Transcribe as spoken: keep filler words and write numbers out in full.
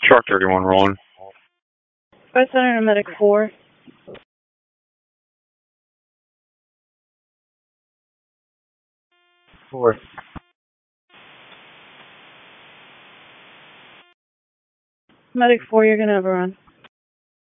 Truck thirty-one rolling. Five Center to Medic four. Four. Medic four, you're gonna overrun.